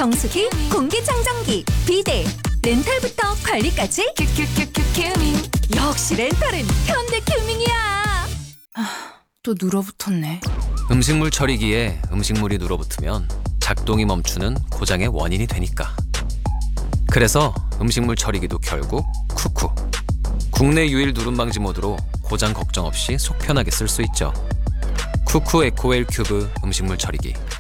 정수기, 공기청정기, 비데, 렌탈부터 관리까지 큐큐큐큐 큐밍. 역시 렌탈은 현대 큐밍이야. 또 눌어붙었네. 음식물 처리기에 음식물이 눌어붙으면 작동이 멈추는 고장의 원인이 되니까. 그래서 음식물 처리기도 결국 쿠쿠. 국내 유일 누름 방지 모드로 고장 걱정 없이 속 편하게 쓸 수 있죠. 쿠쿠 에코웰 큐브 음식물 처리기.